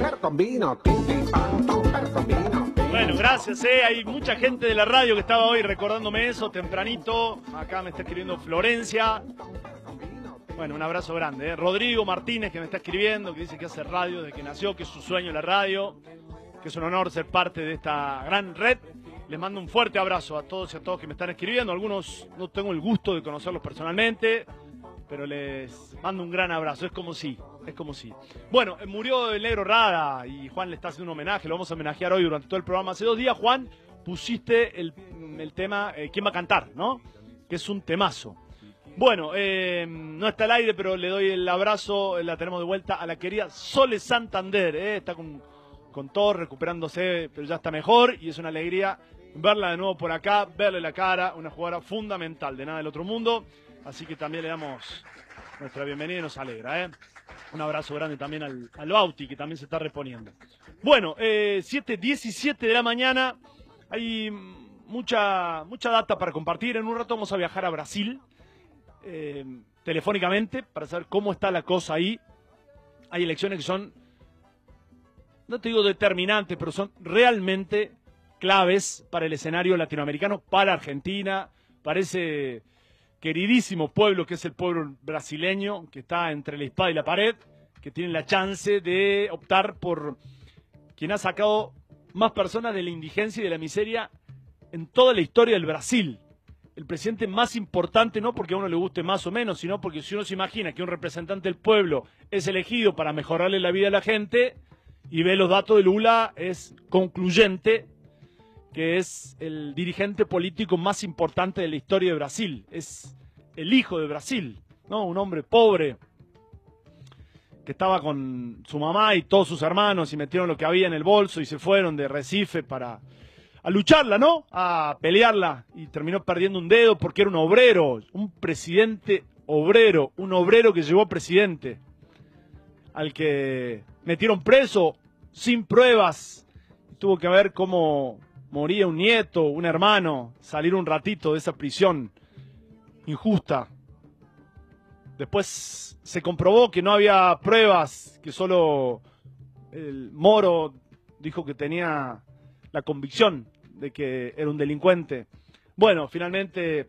Bueno, gracias, hay mucha gente de la radio que estaba hoy recordándome eso tempranito. Acá me está escribiendo Florencia. Bueno, un abrazo grande, Rodrigo Martínez, que me está escribiendo, que dice que hace radio desde que nació, que es su sueño la radio, que es un honor ser parte de esta gran red. Les mando un fuerte abrazo a todos y a todos que me están escribiendo. Algunos no tengo el gusto de conocerlos personalmente, pero les mando un gran abrazo. Es como si. Bueno, murió el Negro Rada y Juan le está haciendo un homenaje. Lo vamos a homenajear hoy durante todo el programa. Hace 2 días, Juan, pusiste el tema ¿Quién va a cantar?, ¿no? Que es un temazo. Bueno, no está al aire, pero le doy el abrazo. La tenemos de vuelta a la querida Sole Santander. Está con todo, recuperándose, pero ya está mejor. Y es una alegría verla de nuevo por acá, verle la cara. Una jugadora fundamental de nada del otro mundo. Así que también le damos nuestra bienvenida y nos alegra, Un abrazo grande también al Bauti, que también se está reponiendo. Bueno, 7:17 de la mañana. Hay mucha data para compartir. En un rato vamos a viajar a Brasil, telefónicamente, para saber cómo está la cosa ahí. Hay elecciones que son, no te digo determinantes, pero son realmente claves para el escenario latinoamericano, para Argentina, para ese queridísimo pueblo que es el pueblo brasileño, que está entre la espada y la pared, que tiene la chance de optar por quien ha sacado más personas de la indigencia y de la miseria en toda la historia del Brasil. El presidente más importante, no porque a uno le guste más o menos, sino porque si uno se imagina que un representante del pueblo es elegido para mejorarle la vida a la gente y ve los datos de Lula, es concluyente que es el dirigente político más importante de la historia de Brasil. Es el hijo de Brasil, ¿no? Un hombre pobre que estaba con su mamá y todos sus hermanos y metieron lo que había en el bolso y se fueron de Recife a lucharla, ¿no? A pelearla, y terminó perdiendo un dedo porque era un obrero, un presidente obrero, un obrero que llegó presidente, al que metieron preso sin pruebas. Tuvo que ver cómo moría un nieto, un hermano, salir un ratito de esa prisión injusta. Después se comprobó que no había pruebas, que solo el Moro dijo que tenía la convicción de que era un delincuente. Bueno, finalmente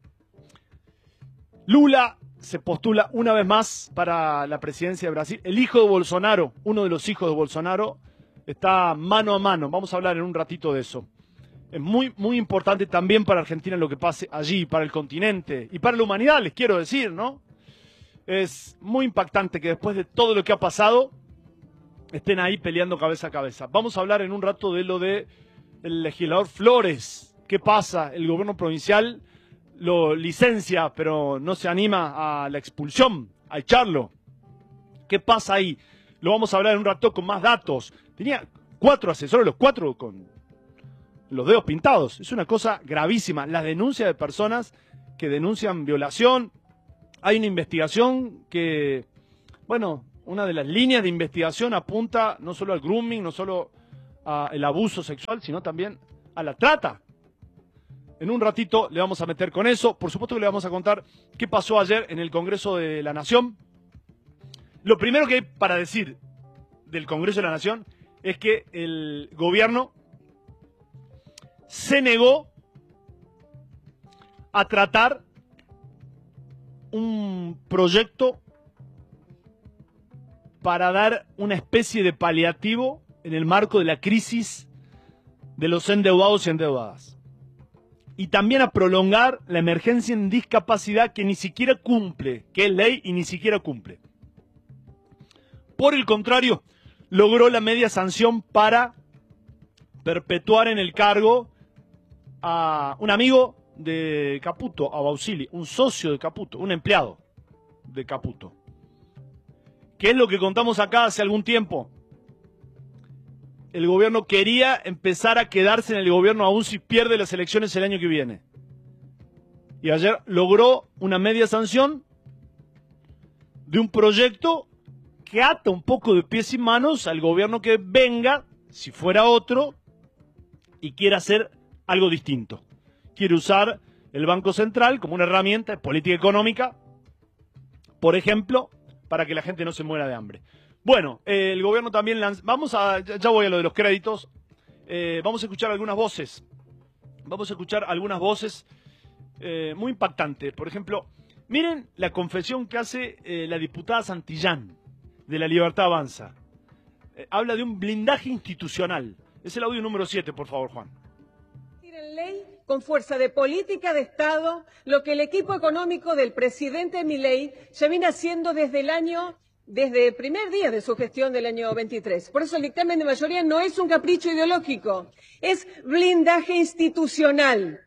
Lula se postula una vez más para la presidencia de Brasil. El hijo de Bolsonaro, uno de los hijos de Bolsonaro, está mano a mano. Vamos a hablar en un ratito de eso. Es muy, muy importante también para Argentina lo que pase allí, para el continente y para la humanidad, les quiero decir, ¿no? Es muy impactante que después de todo lo que ha pasado estén ahí peleando cabeza a cabeza. Vamos a hablar en un rato de lo de el legislador Flores. ¿Qué pasa? El gobierno provincial lo licencia, pero no se anima a la expulsión, a echarlo. ¿Qué pasa ahí? Lo vamos a hablar en un rato con más datos. Tenía 4 asesores, los 4 con los dedos pintados. Es una cosa gravísima. Las denuncias de personas que denuncian violación. Hay una investigación que, bueno, una de las líneas de investigación apunta no solo al grooming, no solo al abuso sexual, sino también a la trata. En un ratito le vamos a meter con eso. Por supuesto que le vamos a contar qué pasó ayer en el Congreso de la Nación. Lo primero que hay para decir del Congreso de la Nación es que el gobierno se negó a tratar un proyecto para dar una especie de paliativo en el marco de la crisis de los endeudados y endeudadas. Y también a prolongar la emergencia en discapacidad que ni siquiera cumple, que es ley y ni siquiera cumple. Por el contrario, logró la media sanción para perpetuar en el cargo a un amigo de Caputo, a Bausili, un socio de Caputo, un empleado de Caputo. ¿Qué es lo que contamos acá hace algún tiempo? El gobierno quería empezar a quedarse en el gobierno aún si pierde las elecciones el año que viene. Y ayer logró una media sanción de un proyecto que ata un poco de pies y manos al gobierno que venga, si fuera otro, y quiera hacer algo distinto. Quiere usar el Banco Central como una herramienta de política económica, por ejemplo, para que la gente no se muera de hambre. Bueno, el gobierno también lanza... ya voy a lo de los créditos. Vamos a escuchar algunas voces. Vamos a escuchar algunas voces muy impactantes. Por ejemplo, miren la confesión que hace la diputada Santillán de La Libertad Avanza. Habla de un blindaje institucional. Es el audio número 7, por favor, Juan. En ley, con fuerza de política de Estado, lo que el equipo económico del presidente Milei ya viene haciendo desde el primer día de su gestión del año 23. Por eso el dictamen de mayoría no es un capricho ideológico, es blindaje institucional.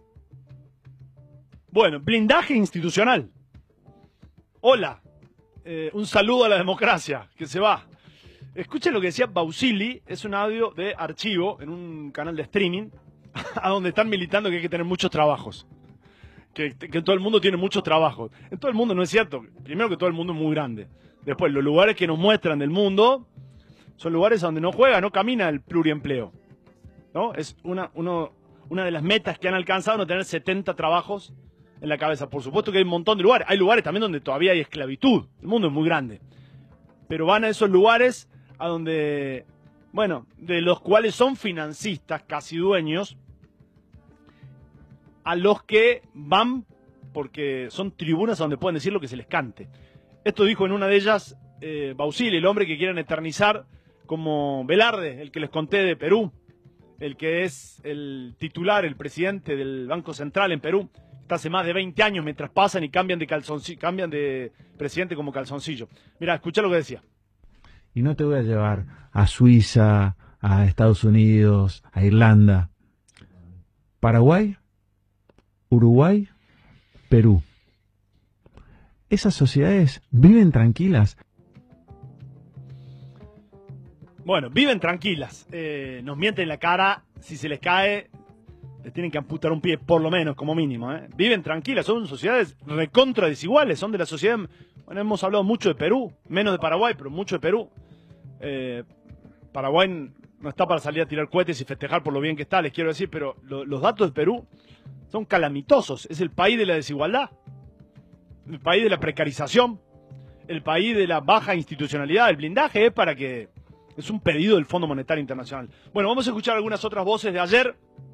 Bueno, blindaje institucional. Hola, un saludo a la democracia, que se va. Escuchen lo que decía Bausili, es un audio de archivo en un canal de streaming, a donde están militando que hay que tener muchos trabajos. Que todo el mundo tiene muchos trabajos. En todo el mundo no es cierto. Primero que todo el mundo es muy grande. Después, los lugares que nos muestran del mundo son lugares donde no juega, no camina el pluriempleo, ¿no? Es una de las metas que han alcanzado, no tener 70 trabajos en la cabeza. Por supuesto que hay un montón de lugares. Hay lugares también donde todavía hay esclavitud. El mundo es muy grande. Pero van a esos lugares a donde, bueno, de los cuales son financistas, casi dueños, a los que van porque son tribunas a donde pueden decir lo que se les cante. Esto dijo en una de ellas Bausili, el hombre que quieren eternizar como Velarde, el que les conté de Perú, el que es el titular, el presidente del Banco Central en Perú. Está hace más de 20 años mientras pasan y cambian de presidente como calzoncillo. Mira, escucha lo que decía. Y no te voy a llevar a Suiza, a Estados Unidos, a Irlanda. Paraguay, Uruguay, Perú. Esas sociedades viven tranquilas. Bueno, viven tranquilas. Nos mienten en la cara. Si se les cae, les tienen que amputar un pie, por lo menos, como mínimo. Viven tranquilas. Son sociedades recontra desiguales. Son de la sociedad... Bueno, hemos hablado mucho de Perú. Menos de Paraguay, pero mucho de Perú. Paraguay no está para salir a tirar cohetes y festejar por lo bien que está, les quiero decir. Pero los datos de Perú son calamitosos. Es el país de la desigualdad. El país de la precarización. El país de la baja institucionalidad. El blindaje es para que... Es un pedido del Fondo Monetario Internacional. Bueno, vamos a escuchar algunas otras voces de ayer.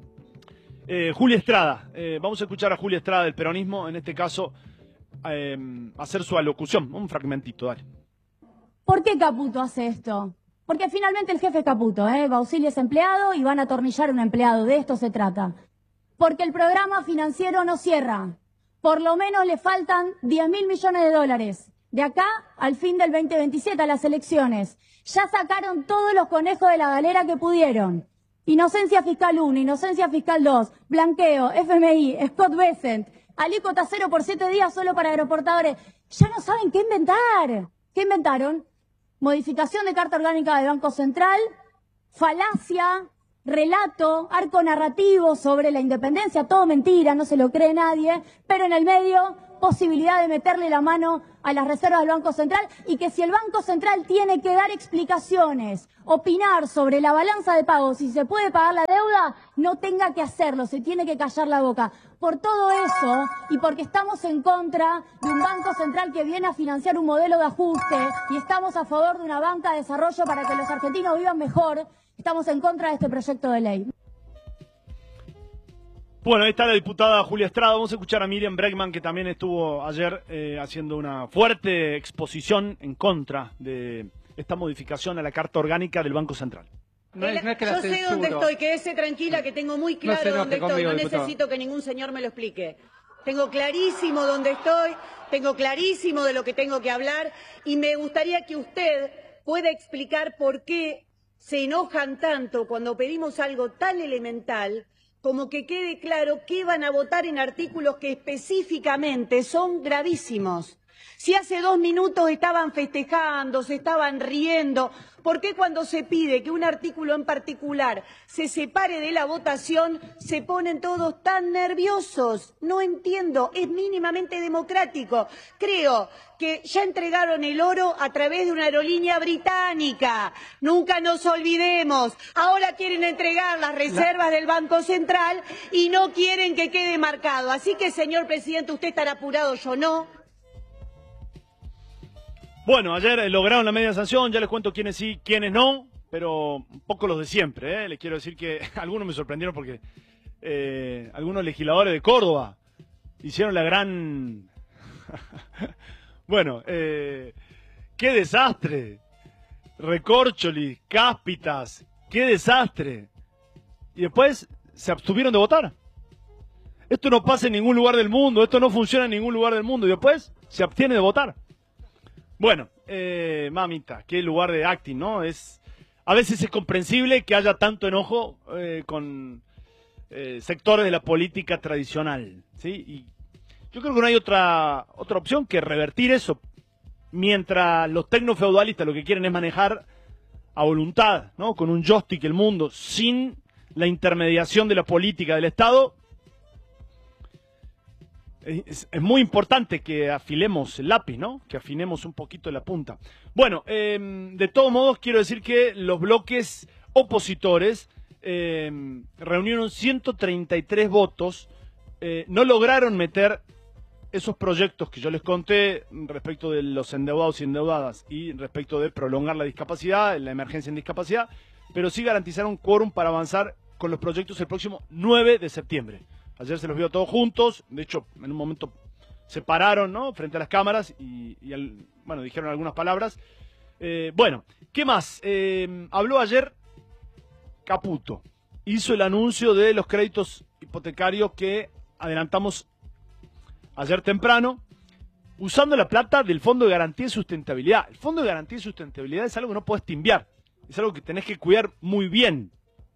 Julia Estrada. Vamos a escuchar a Julia Estrada del peronismo, en este caso, hacer su alocución. Un fragmentito, dale. ¿Por qué Caputo hace esto? Porque finalmente el jefe es Caputo, Bausili es empleado y van a atornillar a un empleado. De esto se trata. Porque el programa financiero no cierra. Por lo menos le faltan 10.000 millones de dólares. De acá al fin del 2027, a las elecciones. Ya sacaron todos los conejos de la galera que pudieron. Inocencia fiscal 1, inocencia fiscal 2, blanqueo, FMI, Scott Bessent, alícuota 0 por 7 días solo para aeroportadores. Ya no saben qué inventar. ¿Qué inventaron? Modificación de Carta Orgánica del Banco Central, falacia, relato, arco narrativo sobre la independencia, todo mentira, no se lo cree nadie, pero en el medio posibilidad de meterle la mano a las reservas del Banco Central y que si el Banco Central tiene que dar explicaciones, opinar sobre la balanza de pagos, si se puede pagar la deuda, no tenga que hacerlo, se tiene que callar la boca. Por todo eso y porque estamos en contra de un Banco Central que viene a financiar un modelo de ajuste y estamos a favor de una banca de desarrollo para que los argentinos vivan mejor, estamos en contra de este proyecto de ley. Bueno, ahí está la diputada Julia Estrada. Vamos a escuchar a Miriam Bregman, que también estuvo ayer haciendo una fuerte exposición en contra de esta modificación a la Carta Orgánica del Banco Central. No es que yo sé dónde estoy, quédese tranquila, que tengo muy claro dónde estoy. No necesito que ningún señor me lo explique. Tengo clarísimo dónde estoy, tengo clarísimo de lo que tengo que hablar y me gustaría que usted pueda explicar por qué se enojan tanto cuando pedimos algo tan elemental como que quede claro que van a votar en artículos que específicamente son gravísimos. Si hace 2 minutos estaban festejando, se estaban riendo, ¿por qué cuando se pide que un artículo en particular se separe de la votación se ponen todos tan nerviosos? No entiendo, es mínimamente democrático. Creo que ya entregaron el oro a través de una aerolínea británica. Nunca nos olvidemos. Ahora quieren entregar las reservas del Banco Central y no quieren que quede marcado. Así que, señor presidente, usted estará apurado, yo no. Bueno, ayer lograron la media sanción, ya les cuento quiénes sí, quiénes no, pero un poco los de siempre, ¿eh? Les quiero decir que algunos me sorprendieron porque algunos legisladores de Córdoba hicieron la gran... Bueno, qué desastre. Recórcholis, Cáspitas, qué desastre. Y después se abstuvieron de votar. Esto no pasa en ningún lugar del mundo, esto no funciona en ningún lugar del mundo. Y después se abstiene de votar. Bueno, mamita, qué lugar de acting, ¿no? A veces es comprensible que haya tanto enojo con sectores de la política tradicional, ¿sí? Y yo creo que no hay otra opción que revertir eso, mientras los tecnofeudalistas lo que quieren es manejar a voluntad, ¿no? Con un joystick el mundo, sin la intermediación de la política del Estado. Es muy importante que afilemos el lápiz, ¿no? Que afinemos un poquito la punta. Bueno, de todos modos quiero decir que los bloques opositores reunieron 133 votos, no lograron meter esos proyectos que yo les conté respecto de los endeudados y endeudadas y respecto de prolongar la discapacidad, la emergencia en discapacidad, pero sí garantizaron quórum para avanzar con los proyectos el próximo 9 de septiembre. Ayer se los vio todos juntos, de hecho en un momento se pararon, ¿no? Frente a las cámaras y bueno, dijeron algunas palabras. Bueno, ¿qué más? Habló ayer Caputo, hizo el anuncio de los créditos hipotecarios que adelantamos ayer temprano, usando la plata del Fondo de Garantía y Sustentabilidad. El Fondo de Garantía y Sustentabilidad es algo que no puedes timbiar, es algo que tenés que cuidar muy bien,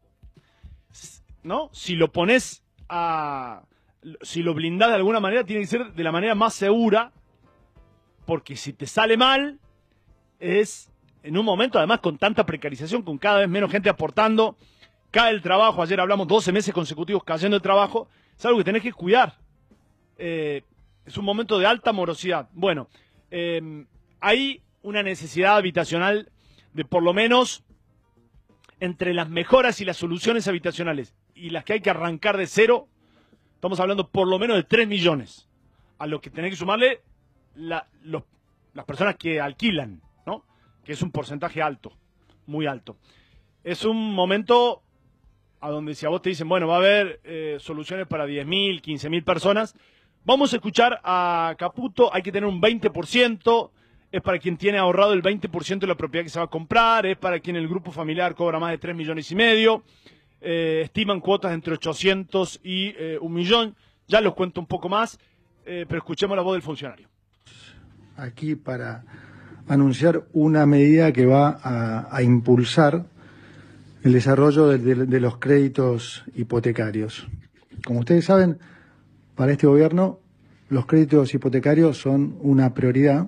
¿no? Si lo pones si lo blindás de alguna manera, tiene que ser de la manera más segura, porque si te sale mal, es en un momento, además con tanta precarización, con cada vez menos gente aportando, cae el trabajo, ayer hablamos 12 meses consecutivos cayendo el trabajo, es algo que tenés que cuidar. Es un momento de alta morosidad. Bueno, hay una necesidad habitacional de por lo menos entre las mejoras y las soluciones habitacionales y las que hay que arrancar de cero, estamos hablando por lo menos de 3 millones, a lo que tenés que sumarle las personas que alquilan, ¿no? Que es un porcentaje alto, muy alto. Es un momento a donde si a vos te dicen, bueno, va a haber soluciones para 10.000, 15.000 personas, vamos a escuchar a Caputo, hay que tener un 20%, es para quien tiene ahorrado el 20% de la propiedad que se va a comprar, es para quien el grupo familiar cobra más de 3,5 millones, estiman cuotas entre 800 y 1 millón, ya los cuento un poco más, pero escuchemos la voz del funcionario. Aquí para anunciar una medida que va a impulsar el desarrollo de los créditos hipotecarios. Como ustedes saben, para este gobierno los créditos hipotecarios son una prioridad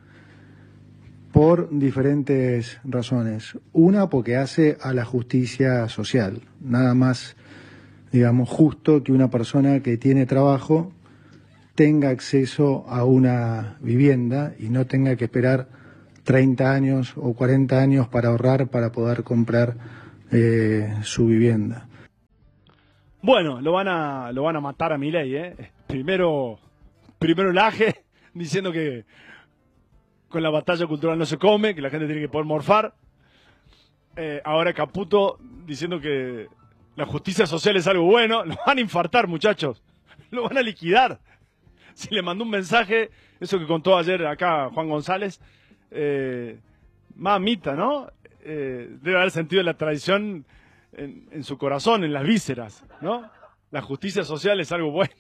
por diferentes razones. Una, porque hace a la justicia social. Nada más, digamos, justo que una persona que tiene trabajo tenga acceso a una vivienda y no tenga que esperar 30 años o 40 años para ahorrar para poder comprar su vivienda. Bueno, lo van a matar a Milei, ¿eh? Primero el AGE diciendo que con la batalla cultural no se come, que la gente tiene que poder morfar. Ahora Caputo diciendo que la justicia social es algo bueno. Lo van a infartar, muchachos. Lo van a liquidar. Si le mandó un mensaje, eso que contó ayer acá Juan González, mamita, ¿no? Debe haber sentido la traición en su corazón, en las vísceras, ¿no? La justicia social es algo bueno.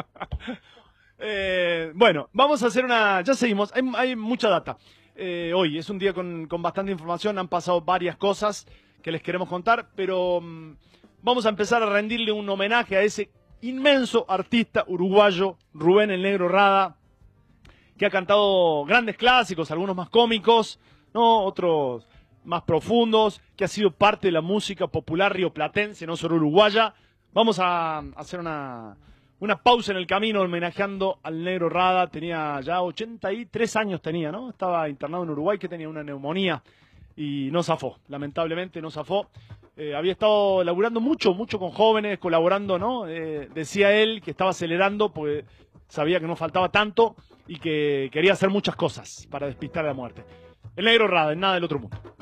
Bueno, vamos a hacer ya seguimos, hay mucha data. Hoy es un día con bastante información, han pasado varias cosas que les queremos contar, pero vamos a empezar a rendirle un homenaje a ese inmenso artista uruguayo, Rubén el Negro Rada, que ha cantado grandes clásicos, algunos más cómicos, ¿no? Otros más profundos, que ha sido parte de la música popular rioplatense, no solo uruguaya. Vamos a hacer una pausa en el camino homenajeando al Negro Rada. Tenía ya 83 años, ¿no? Estaba internado en Uruguay, que tenía una neumonía y no zafó, lamentablemente no zafó. Había estado laburando mucho con jóvenes, colaborando, ¿no? Decía él que estaba acelerando porque sabía que no faltaba tanto y que quería hacer muchas cosas para despistar la muerte. El negro Rada, en nada del otro mundo.